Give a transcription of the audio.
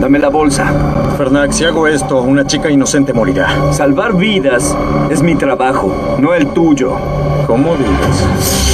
Dame la bolsa. Fernax, si hago esto, una chica inocente morirá. Salvar vidas es mi trabajo, no el tuyo. ¿Cómo digas?